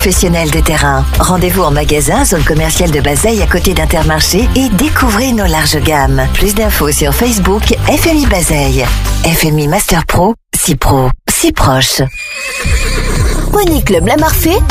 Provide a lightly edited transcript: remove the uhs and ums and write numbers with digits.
professionnels de terrain. Rendez-vous en magasin, zone commerciale de Bazeilles à côté d'Intermarché et découvrez nos larges gammes. Plus d'infos sur Facebook FMI Bazeilles. FMI Master Pro, si proche. Pony Club La Marfée,